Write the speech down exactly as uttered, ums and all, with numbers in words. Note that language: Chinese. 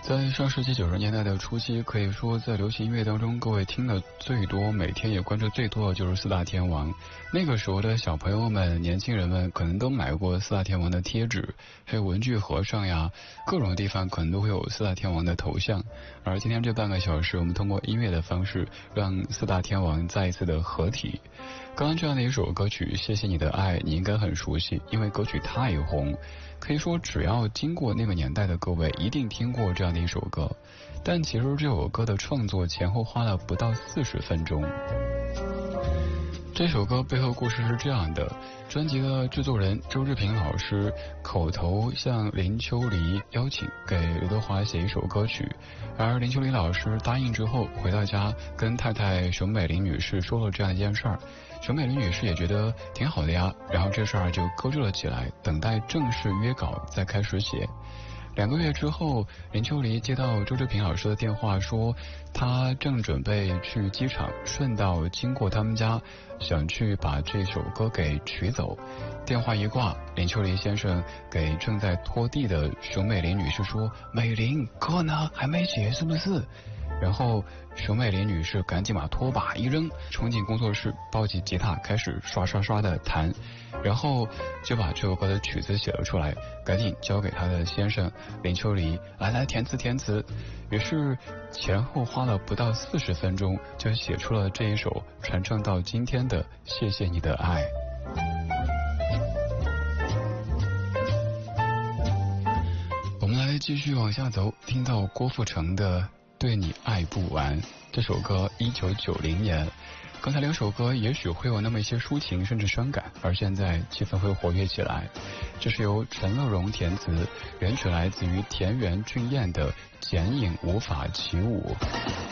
在上世纪九十年代的初期，可以说在流行音乐当中，各位听的最多，每天也关注最多的就是四大天王。那个时候的小朋友们、年轻人们可能都买过四大天王的贴纸，还有文具盒上呀，各种地方可能都会有四大天王的头像。而今天这半个小时，我们通过音乐的方式，让四大天王再一次的合体。刚刚这样的一首歌曲《谢谢你的爱》，你应该很熟悉，因为歌曲太红，可以说只要经过那个年代的各位，一定听过这样的一首歌。但其实这首歌的创作前后花了不到四十分钟。这首歌背后故事是这样的，专辑的制作人周志平老师口头向林秋离邀请给刘德华写一首歌曲，而林秋离老师答应之后，回到家跟太太熊美玲女士说了这样一件事儿，熊美玲女士也觉得挺好的呀，然后这事儿就搁置了起来，等待正式约稿再开始写。两个月之后，林秋离接到周志平老师的电话，说他正准备去机场，顺道经过他们家，想去把这首歌给取走。电话一挂，林秋离先生给正在拖地的熊美玲女士说：“美玲，歌呢？还没写是不是？”然后熊美玲女士赶紧把拖把一扔，冲进工作室，抱起吉他开始刷刷刷的弹，然后就把这首歌的曲子写了出来，赶紧交给他的先生林秋离，来来填词填词。于是前后花了不到四十分钟，就写出了这一首传唱到今天的《谢谢你的爱》。我们来继续往下走，听到郭富城的对你爱不完，这首歌一九九零年。刚才两首歌也许会有那么一些抒情甚至伤感，而现在气氛会活跃起来。这是由陈乐融填词，原曲来自于田园俊彦的《剪影无法起舞》。